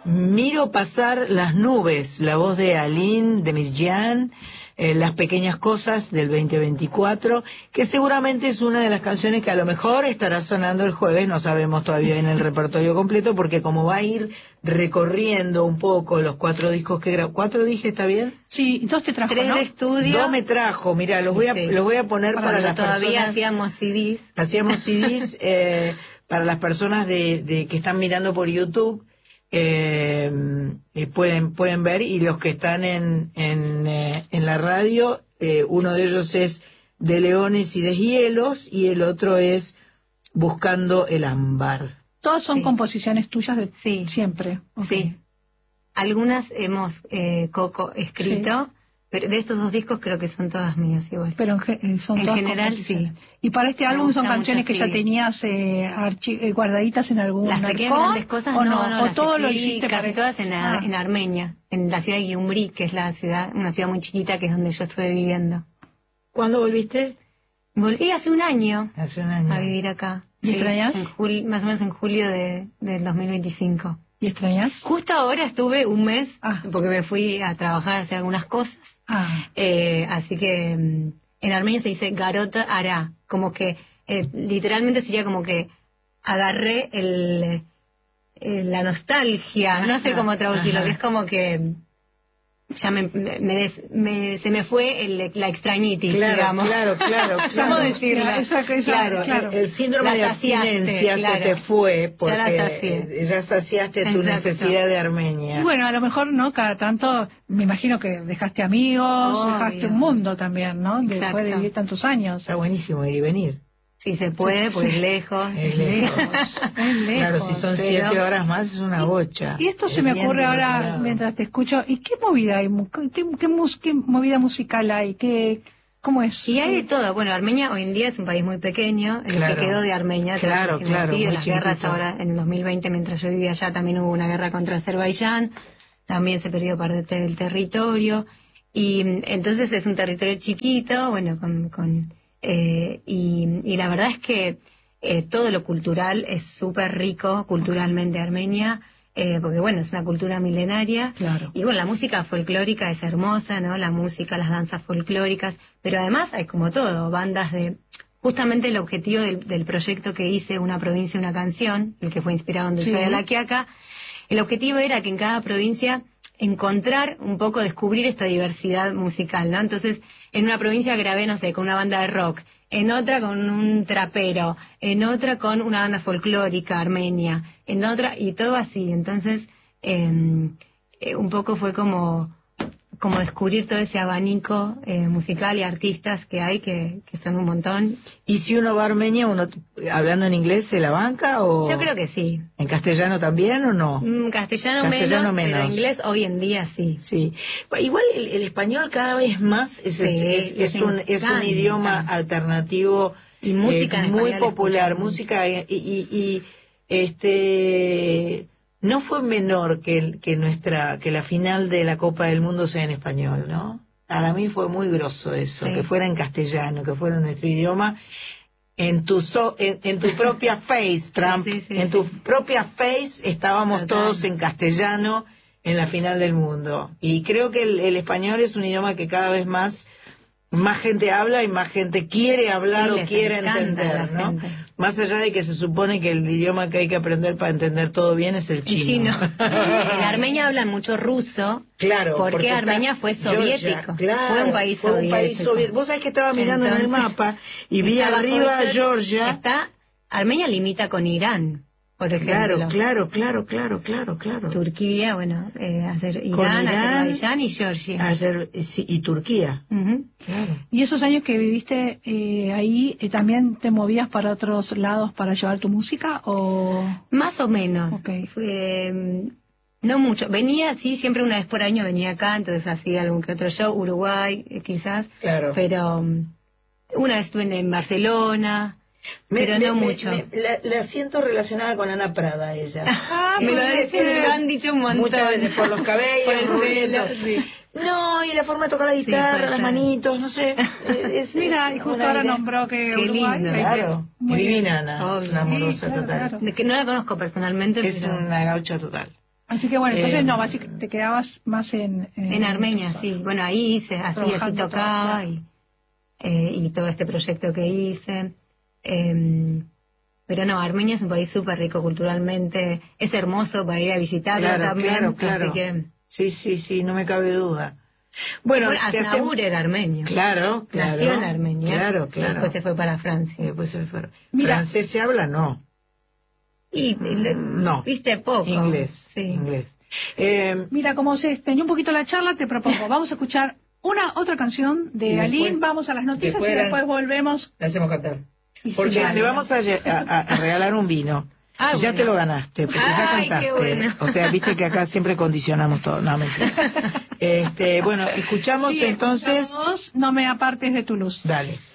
Miro pasar las nubes, la voz de Aline, de Mirjan, Las pequeñas cosas del 2024, que seguramente es una de las canciones que a lo mejor estará sonando el jueves, no sabemos todavía en el repertorio completo, porque como va a ir recorriendo un poco los 4 discos que grabó. ¿4 dije, está bien? Sí, 2 te trajo, 3 ¿no? de estudio. 2 me trajo, mirá, los voy a poner para las todavía personas. hacíamos CDs. Hacíamos CDs para las personas de que están mirando por YouTube. Pueden ver, y los que están en la radio, uno de ellos es De Leones y Deshielos y el otro es Buscando el Ámbar. Todas son composiciones tuyas de siempre. Okay. Sí. Algunas hemos Coco escrito, pero de estos 2 discos creo que son todas mías igual. Pero son en todas general sí. Y para este álbum son canciones que ya tenías guardaditas en algún Las pequeñas grandes cosas no, o las todo escribí lo hiciste casi todas en Armenia, en la ciudad de Gyumri, que es una ciudad muy chiquita, que es donde yo estuve viviendo. ¿Cuándo volviste? Volví hace un año. A vivir acá. ¿Y extrañas? Más o menos en julio del 2025. ¿Y extrañas? Justo ahora estuve un mes, porque me fui a trabajar, a hacer algunas cosas. Así que en armenio se dice Garota Ara, como que literalmente sería como que agarré la nostalgia, no sé cómo traducirlo, que es como que ya se me fue la extrañitis, digamos. Claro. ¿Cómo decirlo? Claro. El síndrome de abstinencia se te fue porque ya saciaste tu necesidad de Armenia. Y bueno, a lo mejor, ¿no? Cada tanto, me imagino que dejaste amigos, dejaste un mundo también, ¿no? Después de vivir tantos años. Está buenísimo ir y venir. Si se puede, pues lejos. Es lejos. Claro, si son 7 horas más es una bocha. Y esto se me ocurre ahora mientras te escucho. ¿Y qué movida hay? ¿Qué movida musical hay? ¿Cómo es? Y hay de todo. Bueno, Armenia hoy en día es un país muy pequeño. El que quedó de Armenia, claro, las guerras ahora en el 2020, mientras yo vivía allá, también hubo una guerra contra Azerbaiyán. También se perdió parte del territorio. Y entonces es un territorio chiquito, bueno, y la verdad es que todo lo cultural es súper rico culturalmente Armenia, porque bueno, es una cultura milenaria. Claro. Y bueno, la música folclórica es hermosa, ¿no? La música, las danzas folclóricas, pero además hay como todo, bandas justamente el objetivo del proyecto que hice, Una provincia, una canción, el que fue inspirado en Dulce de la Quiaca, el objetivo era que en cada provincia encontrar un poco, descubrir esta diversidad musical, ¿no? Entonces, en una provincia grabé, no sé, con una banda de rock, en otra con un trapero, en otra con una banda folclórica armenia, en otra, y todo así. Entonces, un poco fue como descubrir todo ese abanico musical y artistas que hay, que son un montón. ¿Y si uno va a Armenia, hablando en inglés, se la banca o...? Yo creo que sí. ¿En castellano también o no? Castellano menos, pero inglés hoy en día sí. Sí. Igual el español cada vez más es un idioma alternativo y música muy popular. Música no fue menor que la final de la Copa del Mundo sea en español, ¿no? Para mí fue muy grosso eso, que fuera en castellano, que fuera en nuestro idioma. En tu propia face, Trump, tu propia face estábamos todos en castellano en la final del mundo. Y creo que el español es un idioma que cada vez más gente habla y más gente quiere hablar o quiere entender, ¿no? Más allá de que se supone que el idioma que hay que aprender para entender todo bien es el chino. En Armenia hablan mucho ruso. Claro. Porque Armenia fue soviético. Fue un país soviético. Vos sabés que estaba mirando en el mapa y vi arriba Georgia. Armenia limita con Irán, por ejemplo. Claro. Turquía, bueno, Irán, Azerbaiyán y Georgia. Y Turquía. Claro. ¿Y esos años que viviste ahí, también te movías para otros lados para llevar tu música o...? Más o menos. Okay. No mucho. Venía, sí, siempre una vez por año venía acá, entonces hacía algún que otro show, Uruguay, quizás. Claro. Pero una vez estuve en Barcelona, pero no mucho. La siento relacionada con Ana Prada, ella. Me lo han dicho un montón. Muchas veces, por los cabellos, por el pelo, sí. No, y la forma de tocar la guitarra, las manitos, no sé. Mira, y justo ahora nombró que Uruguay. Lindo. Claro, divina Ana, es una amorosa total. Claro. De que no la conozco personalmente, es una gaucha total. Así que bueno, entonces no, básicamente te quedabas más en Armenia, sí. Bueno, ahí hice, así tocaba y todo este proyecto que hice. Pero no, Armenia es un país súper rico culturalmente, es hermoso para ir a visitarlo también. Claro. Así que... Sí, no me cabe duda. Bueno, Aznavour era armenio. Claro. Nació en Armenia. Claro. Y después se fue para Francia. Mira, ¿francés se habla? No. Y no. Viste poco. Inglés. Mira, como se extendió un poquito la charla, te propongo, vamos a escuchar otra canción de Aline, vamos a las noticias y después volvemos. La hacemos cantar. Porque le vamos a regalar un vino. Ya te lo ganaste, porque ya cantaste. Qué bueno. O sea, viste que acá siempre condicionamos todo. No, mentira. Bueno, escuchamos entonces. No me apartes de tu luz. Dale.